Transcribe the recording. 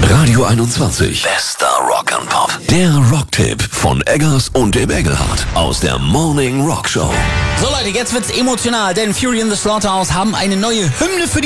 Radio 21. Bester Rock and Pop. Der Rocktipp von Eggers und dem Engelhardt aus der Morning Rock Show. So Leute, jetzt wird's emotional, denn Fury in the Slaughterhouse haben eine neue Hymne für die